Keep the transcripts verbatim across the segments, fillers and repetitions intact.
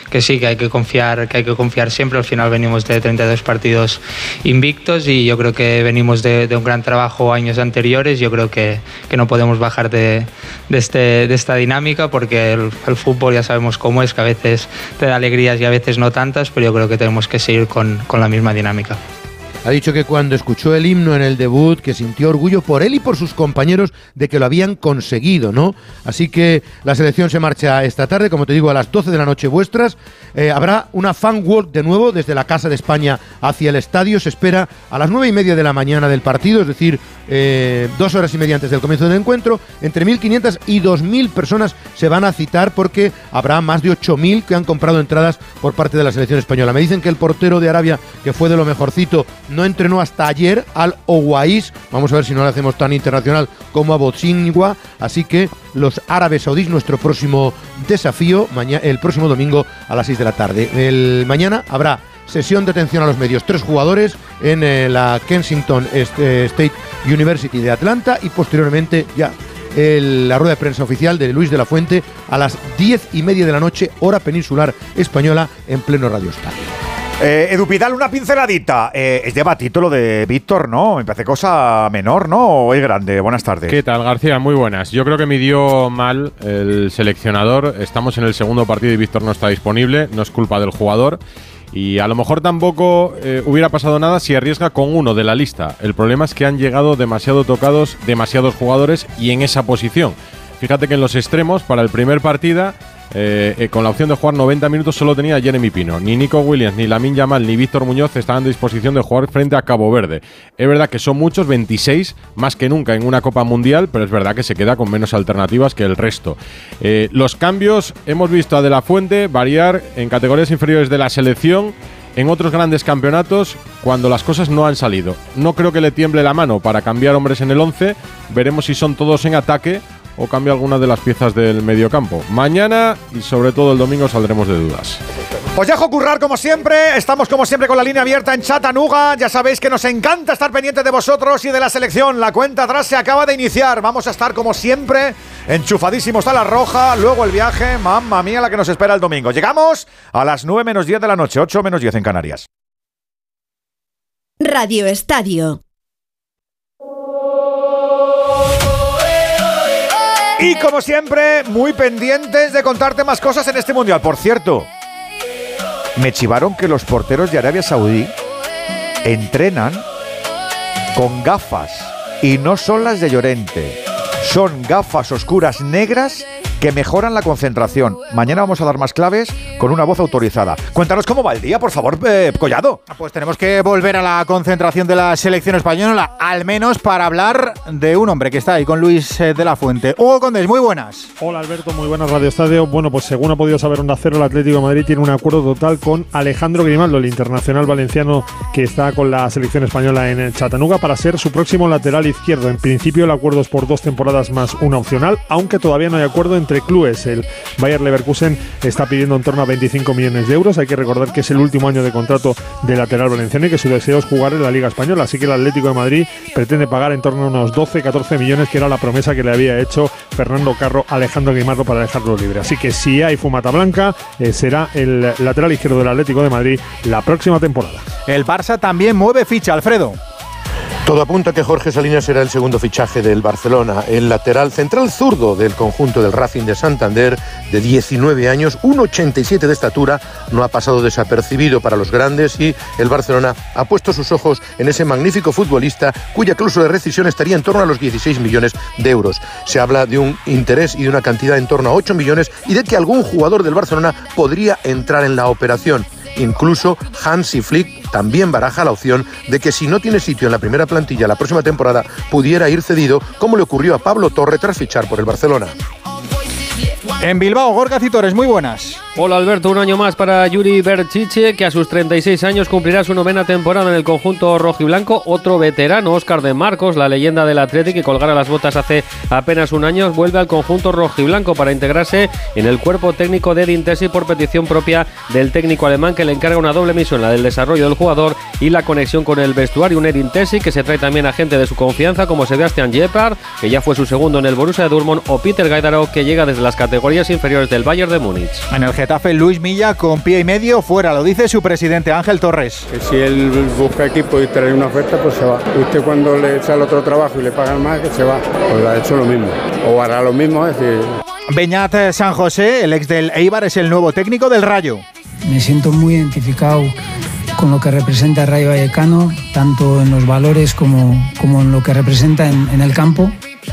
que sí, que hay que confiar, que hay que confiar siempre. Al final venimos de treinta y dos partidos invictos y yo creo que venimos de, de un gran trabajo años anteriores. Yo creo que, que no podemos bajar de, de, este, de esta dinámica, porque el, el fútbol ya sabemos cómo es, que a veces te da alegrías y a veces no tantas, pero yo creo que tenemos que seguir con, con la misma dinámica. Ha dicho que cuando escuchó el himno en el debut, que sintió orgullo por él y por sus compañeros de que lo habían conseguido, ¿no? Así que la selección se marcha esta tarde, como te digo, a las doce de la noche vuestras. Eh, habrá una fan walk de nuevo desde la Casa de España hacia el estadio. Se espera a las nueve y media de la mañana del partido, es decir, eh, dos horas y media antes del comienzo del encuentro. Entre mil quinientas y dos mil personas se van a citar, porque habrá más de ocho mil que han comprado entradas por parte de la selección española. Me dicen que el portero de Arabia, que fue de lo mejorcito, no entrenó hasta ayer al Owais. Vamos a ver si no lo hacemos tan internacional como a Botsinwa. Así que los árabes saudíes, nuestro próximo desafío, mañana, el próximo domingo a las seis de la tarde. El mañana habrá sesión de atención a los medios, tres jugadores en eh, la Kensington State University de Atlanta, y posteriormente ya el, la rueda de prensa oficial de Luis de la Fuente a las diez y media de la noche, hora peninsular española, en pleno Radio Estadio. Eh, Edu Pidal, una pinceladita. Eh, es de batito lo de Víctor, ¿no? Me parece cosa menor, ¿no? ¿O es grande? Buenas tardes. ¿Qué tal, García? Muy buenas. Yo creo que midió mal el seleccionador. Estamos en el segundo partido y Víctor no está disponible. No es culpa del jugador. Y a lo mejor tampoco eh, hubiera pasado nada si arriesga con uno de la lista. El problema es que han llegado demasiado tocados, demasiados jugadores y en esa posición. Fíjate que en los extremos, para el primer partido, Eh, eh, con la opción de jugar noventa minutos, solo tenía a Jeremy Pino. Ni Nico Williams, ni Lamine Yamal, ni Víctor Muñoz estaban a disposición de jugar frente a Cabo Verde. Es verdad que son muchos, veintiséis, más que nunca en una Copa Mundial, pero es verdad que se queda con menos alternativas que el resto. Eh, los cambios, hemos visto a De la Fuente variar en categorías inferiores de la selección, en otros grandes campeonatos, cuando las cosas no han salido. No creo que le tiemble la mano para cambiar hombres en el once. Veremos si son todos en ataque o cambia alguna de las piezas del mediocampo. Mañana y sobre todo el domingo saldremos de dudas. Pues dejo currar como siempre. Estamos como siempre con la línea abierta en Chattanooga. Ya sabéis que nos encanta estar pendientes de vosotros y de la selección. La cuenta atrás se acaba de iniciar. Vamos a estar como siempre enchufadísimos a la roja. Luego el viaje, mamma mía, la que nos espera el domingo. Llegamos a las nueve menos diez de la noche, ocho menos diez en Canarias. Radio Estadio. Y como siempre, muy pendientes de contarte más cosas en este Mundial. Por cierto, me chivaron que los porteros de Arabia Saudí entrenan con gafas, y no son las de Llorente. Son gafas oscuras negras que mejoran la concentración. Mañana vamos a dar más claves con una voz autorizada. Cuéntanos cómo va el día, por favor, eh, Collado. Pues tenemos que volver a la concentración de la selección española, al menos para hablar de un hombre que está ahí con Luis eh, de la Fuente. Hugo Condés, muy buenas. Hola Alberto, muy buenas, Radio Estadio. Bueno, pues según ha podido saber Onda Cero, el Atlético de Madrid tiene un acuerdo total con Alejandro Grimaldo, el internacional valenciano que está con la selección española en Chattanooga, para ser su próximo lateral izquierdo. En principio el acuerdo es por dos temporadas más una opcional, aunque todavía no hay acuerdo entre clubes. El Bayer Leverkusen está pidiendo en torno a veinticinco millones de euros. Hay que recordar que es el último año de contrato del lateral valenciano y que su deseo es jugar en la Liga Española. Así que el Atlético de Madrid pretende pagar en torno a unos doce, catorce millones, que era la promesa que le había hecho Fernando Carro a Alejandro Grimaldo para dejarlo libre. Así que si hay fumata blanca, eh, será el lateral izquierdo del Atlético de Madrid la próxima temporada. El Barça también mueve ficha, Alfredo. Todo apunta a que Jorge Salinas será el segundo fichaje del Barcelona. El lateral central zurdo del conjunto del Racing de Santander, de diecinueve años, uno ochenta y siete de estatura, no ha pasado desapercibido para los grandes, y el Barcelona ha puesto sus ojos en ese magnífico futbolista cuya cláusula de rescisión estaría en torno a los dieciséis millones de euros. Se habla de un interés y de una cantidad en torno a ocho millones y de que algún jugador del Barcelona podría entrar en la operación. Incluso Hansi Flick también baraja la opción de que si no tiene sitio en la primera plantilla la próxima temporada pudiera ir cedido, como le ocurrió a Pablo Torre tras fichar por el Barcelona. En Bilbao, Gorka Citores, muy buenas. Hola Alberto, un año más para Yuri Berchiche, que a sus treinta y seis años cumplirá su novena temporada en el conjunto rojiblanco. Otro veterano, Óscar de Marcos, la leyenda del Athletic, que colgara las botas hace apenas un año, vuelve al conjunto rojiblanco para integrarse en el cuerpo técnico de Edin Terzic por petición propia del técnico alemán, que le encarga una doble misión, la del desarrollo del jugador y la conexión con el vestuario. Un Edin Terzic que se trae también a gente de su confianza como Sebastian Gebhardt, que ya fue su segundo en el Borussia Dortmund, o Peter Gaidaro, que llega desde las categorías categorías inferiores del Bayern de Múnich. En el Getafe, Luis Milla con pie y medio fuera, lo dice su presidente Ángel Torres. Que si él busca equipo y trae una oferta, pues se va. Usted cuando le sale otro trabajo y le pagan más, que se va. Pues ha hecho lo mismo. O hará lo mismo, es decir... Beñat San José, el ex del Eibar, es el nuevo técnico del Rayo. Me siento muy identificado con lo que representa el Rayo Vallecano, tanto en los valores como, como en lo que representa en, en el campo.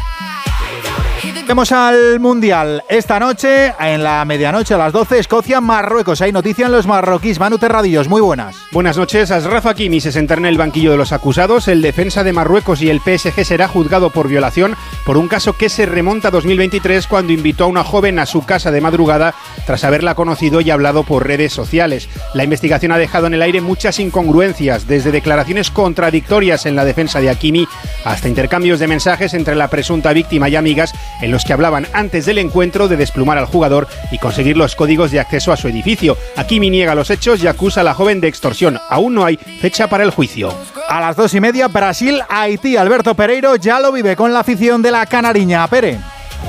Vamos al Mundial. Esta noche, en la medianoche a las doce, Escocia, Marruecos. Hay noticia en los marroquíes. Manu Terradillos, muy buenas. Buenas noches. Ashraf Hakimi se sentará en el banquillo de los acusados. El defensa de Marruecos y el P S G será juzgado por violación por un caso que se remonta a dos mil veintitrés, cuando invitó a una joven a su casa de madrugada tras haberla conocido y hablado por redes sociales. La investigación ha dejado en el aire muchas incongruencias, desde declaraciones contradictorias en la defensa de Hakimi hasta intercambios de mensajes entre la presunta víctima y amigas en los que hablaban antes del encuentro de desplumar al jugador y conseguir los códigos de acceso a su edificio. Hakimi niega los hechos y acusa a la joven de extorsión. Aún no hay fecha para el juicio. A las dos y media, Brasil-Haití. Alberto Pereiro ya lo vive con la afición de la Canariña. Pere.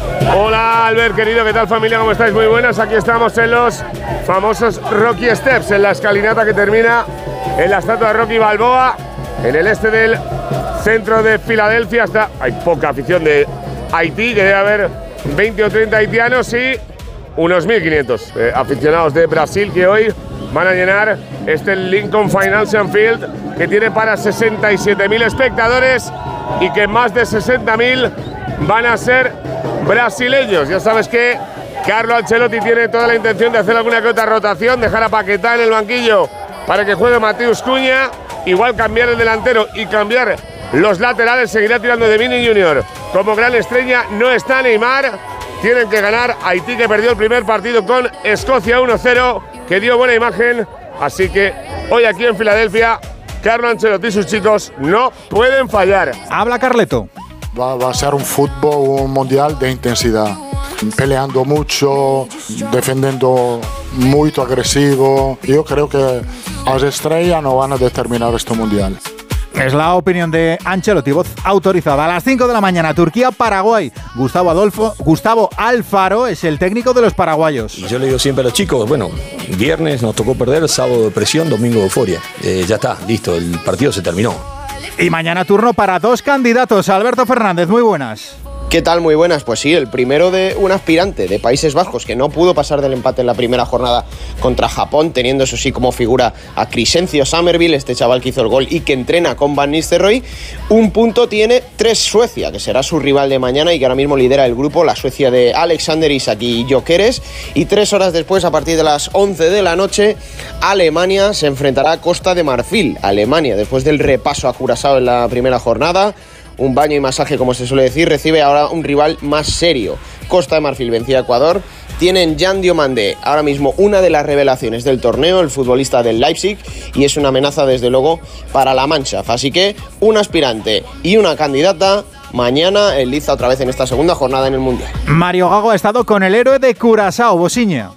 Hola Albert, querido, ¿qué tal familia? ¿Cómo estáis? Muy buenas, aquí estamos en los famosos Rocky Steps, en la escalinata que termina en la estatua de Rocky Balboa, en el este del centro de Filadelfia. Está, hay poca afición de Haití, que debe haber veinte o treinta haitianos y unos mil quinientos eh, aficionados de Brasil que hoy van a llenar este Lincoln Financial Field, que tiene para sesenta y siete mil espectadores y que más de sesenta mil van a ser brasileños. Ya sabes que Carlo Ancelotti tiene toda la intención de hacer alguna que otra rotación, dejar a Paquetá en el banquillo para que juegue Mateus Cunha, igual cambiar el delantero y cambiar los laterales. Seguirá tirando de Vini Junior como gran estrella. No está Neymar. Tienen que ganar. Haití, que perdió el primer partido con Escocia uno cero, que dio buena imagen. Así que hoy aquí en Filadelfia, Carlo Ancelotti y sus chicos no pueden fallar. Habla Carleto. Va, va a ser un fútbol, un mundial de intensidad. Peleando mucho, defendiendo muy agresivo. Yo creo que las estrellas no van a determinar este mundial. Es la opinión de Ancelotti, voz autorizada. A las cinco de la mañana, Turquía-Paraguay. Gustavo Adolfo, Gustavo Alfaro es el técnico de los paraguayos. Y yo le digo siempre a los chicos, bueno, viernes nos tocó perder, sábado de presión, domingo de euforia. Eh, ya está, listo, el partido se terminó. Y mañana turno para dos candidatos. Alberto Fernández, muy buenas. ¿Qué tal? Muy buenas. Pues sí, el primero de un aspirante de Países Bajos que no pudo pasar del empate en la primera jornada contra Japón, teniendo eso sí como figura a Crescencio Summerville, este chaval que hizo el gol y que entrena con Van Nistelrooy. Un punto tiene tres Suecia, que será su rival de mañana y que ahora mismo lidera el grupo, la Suecia de Alexander Isak y Gyökeres. Y tres horas después, a partir de las once de la noche, Alemania se enfrentará a Costa de Marfil. Alemania, después del repaso a Curazao en la primera jornada, un baño y masaje, como se suele decir, recibe ahora un rival más serio. Costa de Marfil vencía a Ecuador. Tienen Jan Diomandé, ahora mismo una de las revelaciones del torneo, el futbolista del Leipzig, y es una amenaza desde luego para la Mannschaft. Así que un aspirante y una candidata mañana en liza otra vez en esta segunda jornada en el Mundial. Mario Gago ha estado con el héroe de Curazao, Bosiña.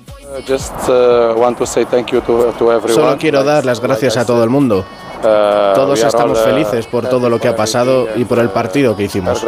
Solo quiero dar las gracias a todo el mundo. Todos estamos felices por todo lo que ha pasado y por el partido que hicimos.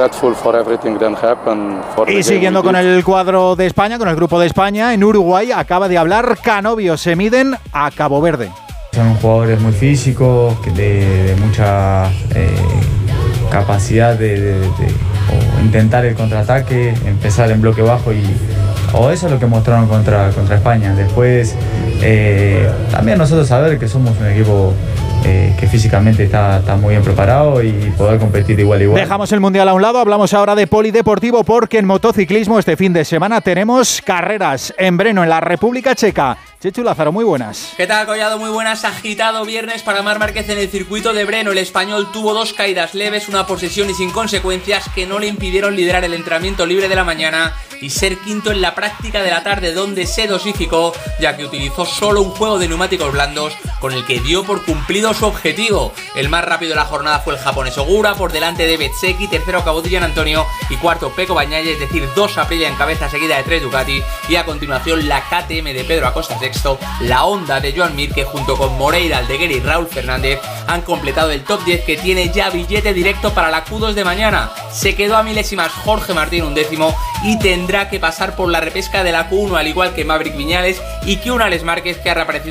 Y siguiendo con el cuadro de España, con el grupo de España, en Uruguay acaba de hablar Canovio. Se miden a Cabo Verde. Son jugadores muy físicos, de, de mucha eh, capacidad de, de, de o intentar el contraataque, empezar en bloque bajo, y o eso es lo que mostraron contra, contra España. Después eh, también nosotros saber que somos un equipo Eh, que físicamente está, está muy bien preparado y poder competir igual a igual. Dejamos el Mundial a un lado, hablamos ahora de polideportivo, porque en motociclismo este fin de semana tenemos carreras en Brno, en la República Checa. Chechu Lázaro, muy buenas. ¿Qué tal, Collado? Muy buenas. Agitado viernes para Marc Márquez en el circuito de Brno. El español tuvo dos caídas leves, una posesión y sin consecuencias que no le impidieron liderar el entrenamiento libre de la mañana y ser quinto en la práctica de la tarde, donde se dosificó, ya que utilizó solo un juego de neumáticos blandos con el que dio por cumplido su objetivo. El más rápido de la jornada fue el japonés Ogura, por delante de Bezzecchi, tercero acabó Gian Antonio y cuarto Pecco Bagnaia, es decir, dos Aprilia en cabeza seguida de tres Ducati, y a continuación la K T M de Pedro Acosta Seca sexto, la Honda de Joan Mir, que junto con Moreira, Aldeguer y Raúl Fernández han completado el top diez, que tiene ya billete directo para la Q dos de mañana. Se quedó a milésimas Jorge Martín undécimo y tendrá que pasar por la repesca de la Q uno, al igual que Maverick Viñales y que un Alex Márquez, que ha reaparecido